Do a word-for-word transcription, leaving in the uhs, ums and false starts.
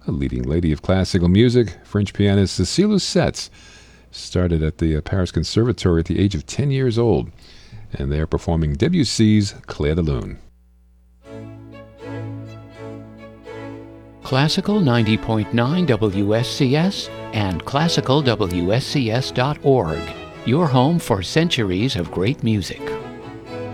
a leading lady of classical music. French pianist Cécile Lucet started at the uh, Paris Conservatory at the age of ten years old, and they are performing Debussy's Clair de Lune. Classical ninety point nine W S C S and classical W S C S dot org, your home for centuries of great music.